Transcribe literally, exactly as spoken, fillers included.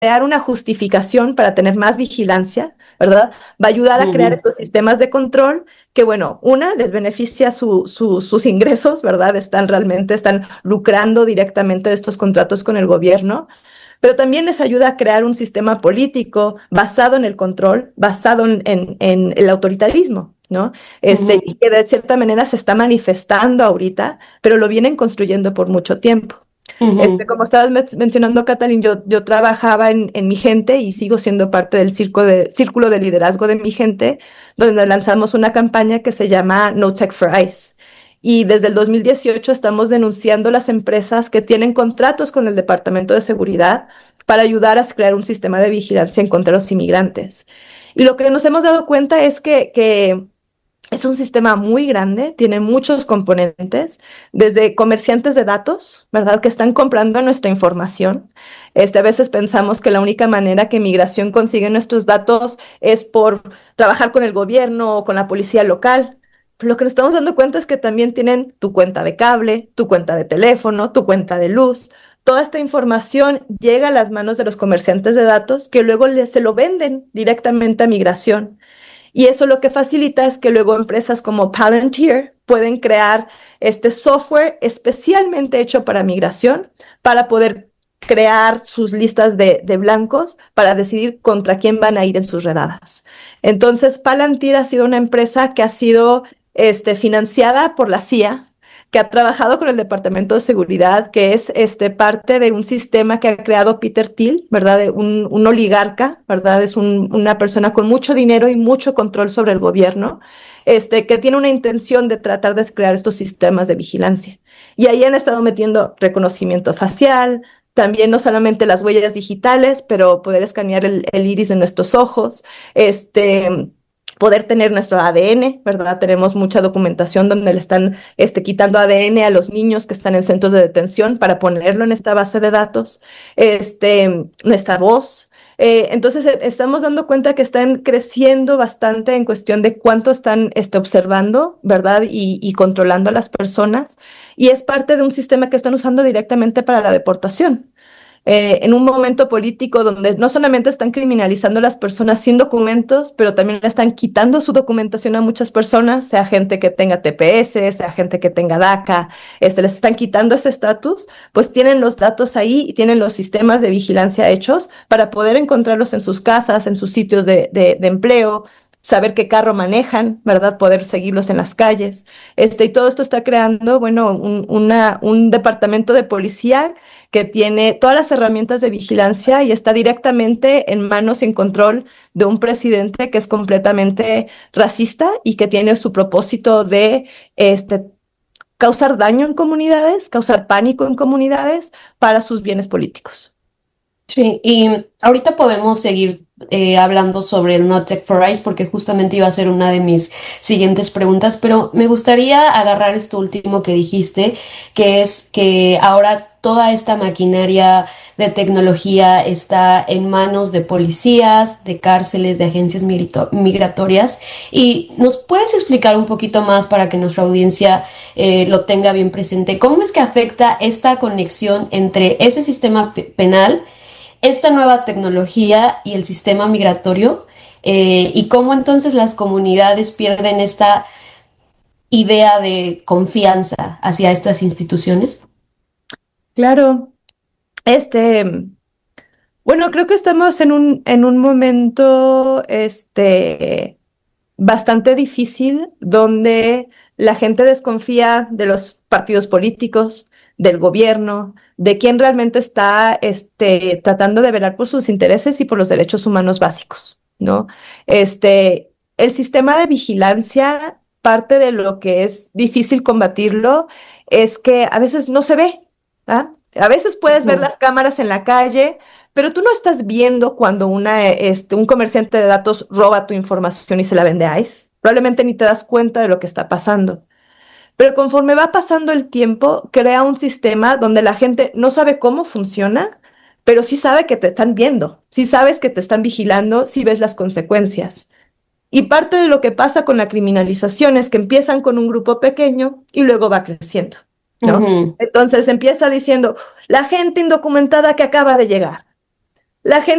crear una justificación para tener más vigilancia, ¿verdad? Va a ayudar a crear Ujú. estos sistemas de control que, bueno, una, les beneficia su, su, sus ingresos, ¿verdad? Están realmente, están lucrando directamente de estos contratos con el gobierno, pero también les ayuda a crear un sistema político basado en el control, basado en, en, en el autoritarismo, ¿no? Este, Ujú. y que de cierta manera se está manifestando ahorita, pero lo vienen construyendo por mucho tiempo. Este, Ujú. como estabas men- mencionando, Catalina, yo, yo trabajaba en, en Mi Gente y sigo siendo parte del circo de, círculo de liderazgo de Mi Gente, donde lanzamos una campaña que se llama No Tech for ICE. Y desde el dos mil dieciocho estamos denunciando las empresas que tienen contratos con el Departamento de Seguridad para ayudar a crear un sistema de vigilancia en contra de los inmigrantes. Y lo que nos hemos dado cuenta es que, que es un sistema muy grande, tiene muchos componentes, desde comerciantes de datos, ¿verdad? Que están comprando nuestra información. Este, a veces pensamos que la única manera que migración consigue nuestros datos es por trabajar con el gobierno o con la policía local. Pero lo que nos estamos dando cuenta es que también tienen tu cuenta de cable, tu cuenta de teléfono, tu cuenta de luz. Toda esta información llega a las manos de los comerciantes de datos que luego les, se lo venden directamente a migración. Y eso lo que facilita es que luego empresas como Palantir pueden crear este software especialmente hecho para migración para poder crear sus listas de, de blancos para decidir contra quién van a ir en sus redadas. Entonces, Palantir ha sido una empresa que ha sido este, financiada por la C I A, que ha trabajado con el Departamento de Seguridad, que es este, parte de un sistema que ha creado Peter Thiel, ¿verdad? De un, un oligarca, ¿verdad? Es un, una persona con mucho dinero y mucho control sobre el gobierno, este, que tiene una intención de tratar de crear estos sistemas de vigilancia. Y ahí han estado metiendo reconocimiento facial, también no solamente las huellas digitales, pero poder escanear el, el iris de nuestros ojos, este poder tener nuestro A D N, ¿verdad? Tenemos mucha documentación donde le están este, quitando A D N a los niños que están en centros de detención para ponerlo en esta base de datos, este, nuestra voz. Eh, entonces, eh, estamos dando cuenta que están creciendo bastante en cuestión de cuánto están este, observando, ¿verdad? Y, y controlando a las personas. Y es parte de un sistema que están usando directamente para la deportación eh, en un momento político donde no solamente están criminalizando a las personas sin documentos, pero también le están quitando su documentación a muchas personas, sea gente que tenga T P S, sea gente que tenga DACA, este, les están quitando ese estatus, pues tienen los datos ahí y tienen los sistemas de vigilancia hechos para poder encontrarlos en sus casas, en sus sitios de, de, de empleo, saber qué carro manejan, ¿verdad? Poder seguirlos en las calles. Este, y todo esto está creando, bueno, un, una, un departamento de policía que tiene todas las herramientas de vigilancia y está directamente en manos y en control de un presidente que es completamente racista y que tiene su propósito de este, causar daño en comunidades, causar pánico en comunidades para sus bienes políticos. Sí, y ahorita podemos seguir eh, hablando sobre el Not Tech for Ice porque justamente iba a ser una de mis siguientes preguntas, pero me gustaría agarrar esto último que dijiste, que es que ahora toda esta maquinaria de tecnología está en manos de policías, de cárceles, de agencias milito- migratorias. ¿Y nos puedes explicar un poquito más para que nuestra audiencia eh, lo tenga bien presente? ¿Cómo es que afecta esta conexión entre ese sistema pe- penal, esta nueva tecnología y el sistema migratorio, eh, y cómo entonces las comunidades pierden esta idea de confianza hacia estas instituciones? Claro, este, bueno, creo que estamos en un, en un momento, este, bastante difícil donde la gente desconfía de los partidos políticos, del gobierno, de quién realmente está este, tratando de velar por sus intereses y por los derechos humanos básicos, ¿no? Este, el sistema de vigilancia, parte de lo que es difícil combatirlo es que a veces no se ve, ¿ah? A veces puedes ver Ujú. las cámaras en la calle, pero tú no estás viendo cuando una, este, un comerciante de datos roba tu información y se la vende a ICE. Probablemente ni te das cuenta de lo que está pasando. Pero conforme va pasando el tiempo, crea un sistema donde la gente no sabe cómo funciona, pero sí sabe que te están viendo, sí sabes que te están vigilando, sí ves las consecuencias. Y parte de lo que pasa con la criminalización es que empiezan con un grupo pequeño y luego va creciendo, ¿no? Ujú. Entonces empieza diciendo, la gente indocumentada que acaba de llegar. La gente